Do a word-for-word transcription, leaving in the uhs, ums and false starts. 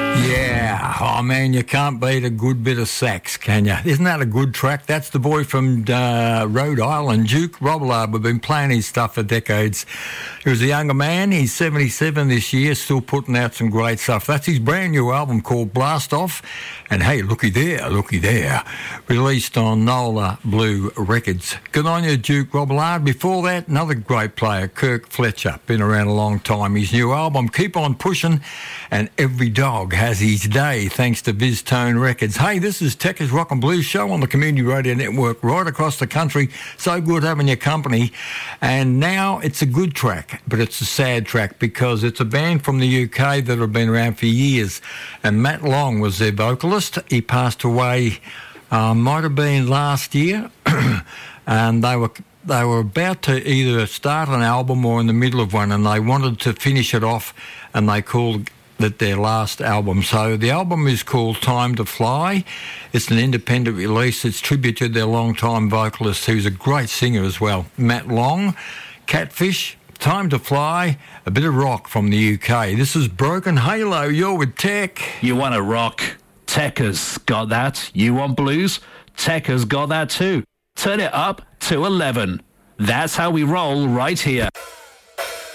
Yeah, oh man, you can't beat a good bit of sax, can you? Isn't that a good track? That's the boy from uh, Rhode Island, Duke Robillard. We've been playing his stuff for decades. He was a younger man. He's seventy-seven this year, still putting out some great stuff. That's his brand new album called Blast Off. And hey, looky there, looky there. Released on Nola Blue Records. Good on you, Duke Robillard. Before that, another great player, Kirk Fletcher. Been around a long time. His new album, Keep On Pushing, and Every Dog Has His Day, thanks to Viz Tone Records. Hey, this is Techers Rock and Blues Show on the Community Radio Network right across the country. So good having your company. And now it's a good track, but it's a sad track because it's a band from the U K that have been around for years. And Matt Long was their vocalist. He passed away, uh, might have been last year, and they were they were about to either start an album or in the middle of one, and they wanted to finish it off, and they called that their last album. So the album is called Time to Fly. It's an independent release. It's tribute to their long-time vocalist, who's a great singer as well, Matt Long. Catfish, Time to Fly, a bit of rock from the U K. This is Broken Halo. You're with Tech. You want to rock? Techers got that. You want blues? Techers got that too. Turn it up to eleven. That's how we roll right here.